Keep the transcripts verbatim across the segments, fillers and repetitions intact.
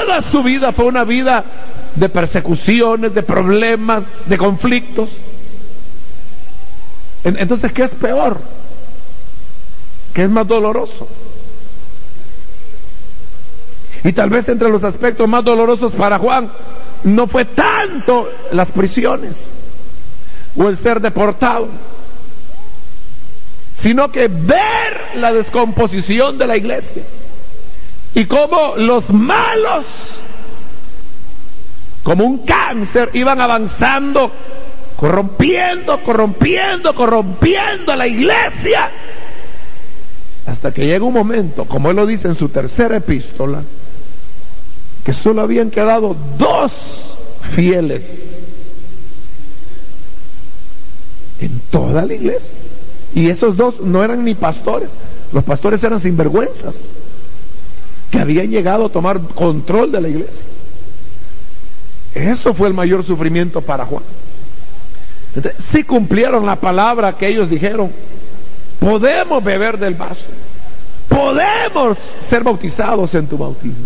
toda su vida fue una vida de persecuciones, de problemas, de conflictos. Entonces, ¿qué es peor? ¿Qué es más doloroso? Y tal vez entre los aspectos más dolorosos para Juan no fue tanto las prisiones o el ser deportado, sino que ver la descomposición de la iglesia y cómo los malos, como un cáncer, iban avanzando, corrompiendo, corrompiendo, corrompiendo a la iglesia, hasta que llega un momento, como él lo dice en su tercera epístola, que solo habían quedado dos fieles en toda la iglesia. Y estos dos no eran ni pastores, los pastores eran sinvergüenzas, que habían llegado a tomar control de la iglesia. Eso fue el mayor sufrimiento para Juan. Entonces, sí cumplieron la palabra que ellos dijeron: podemos beber del vaso, podemos ser bautizados en tu bautismo.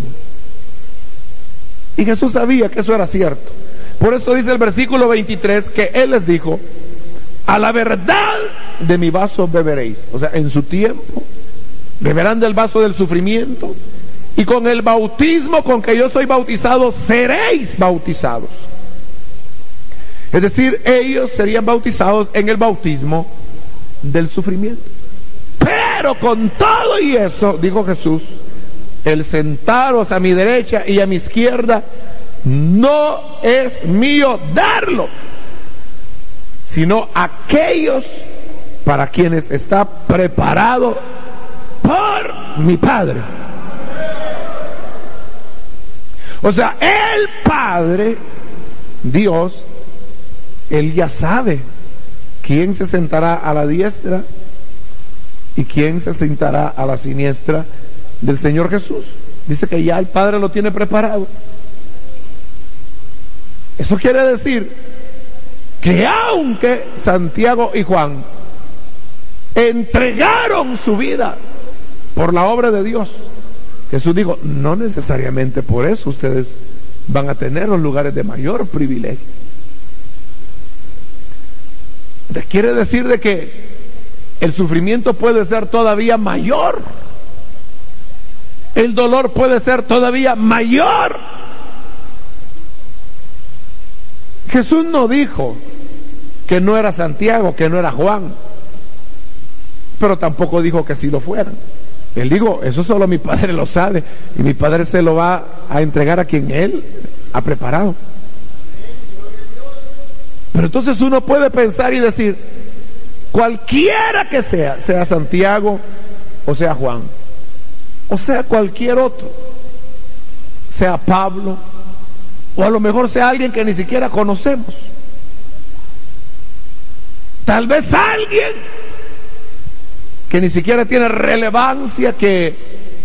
Y Jesús sabía que eso era cierto. Por eso dice el versículo veintitrés que Él les dijo: a la verdad de mi vaso beberéis. O sea, en su tiempo beberán del vaso del sufrimiento, y con el bautismo con que yo soy bautizado seréis bautizados. Es decir, ellos serían bautizados en el bautismo del sufrimiento. Pero con todo y eso, dijo Jesús, el sentaros a mi derecha y a mi izquierda no es mío darlo, sino aquellos para quienes está preparado por mi Padre. O sea, el Padre, Dios, Él ya sabe quién se sentará a la diestra y quién se sentará a la siniestra del Señor Jesús. Dice que ya el Padre lo tiene preparado. Eso quiere decir que aunque Santiago y Juan entregaron su vida por la obra de Dios, Jesús dijo: no necesariamente por eso ustedes van a tener los lugares de mayor privilegio. Quiere decir de que el sufrimiento puede ser todavía mayor, el dolor puede ser todavía mayor. Jesús no dijo que no era Santiago, que no era Juan, pero tampoco dijo que sí lo fueran. Él dijo: eso solo mi Padre lo sabe, y mi Padre se lo va a entregar a quien Él ha preparado. Pero entonces uno puede pensar y decir: cualquiera que sea, sea Santiago o sea Juan, o sea cualquier otro, sea Pablo, o a lo mejor sea alguien que ni siquiera conocemos, tal vez alguien que ni siquiera tiene relevancia, que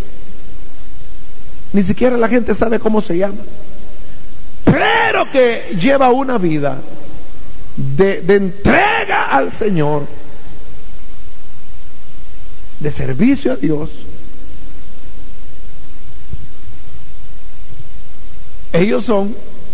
ni siquiera la gente sabe cómo se llama, pero que lleva una vida de, de entrega al Señor, de servicio a Dios. Ellos son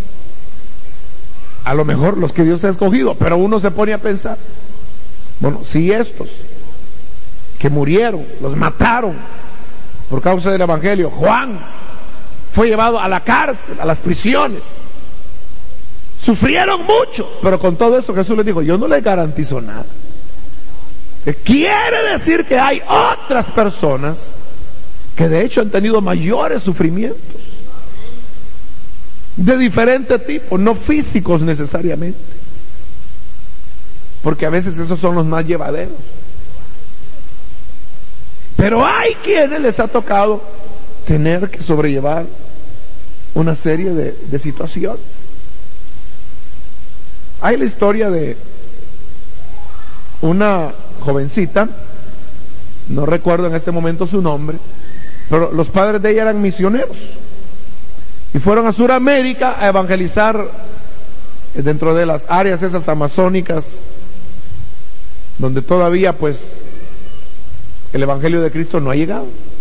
a lo mejor los que Dios ha escogido, pero uno se pone a pensar: bueno, si estos que murieron, los mataron por causa del evangelio, Juan fue llevado a la cárcel, a las prisiones, sufrieron mucho, pero con todo eso Jesús les dijo: yo no les garantizo nada. Quiere decir que hay otras personas que de hecho han tenido mayores sufrimientos, de diferente tipo, no físicos necesariamente, porque a veces esos son los más llevaderos. Pero hay quienes les ha tocado tener que sobrellevar una serie de, de situaciones. Hay la historia de una jovencita, no recuerdo en este momento su nombre, pero los padres de ella eran misioneros y fueron a Sudamérica a evangelizar dentro de las áreas esas amazónicas donde todavía pues el evangelio de Cristo no ha llegado.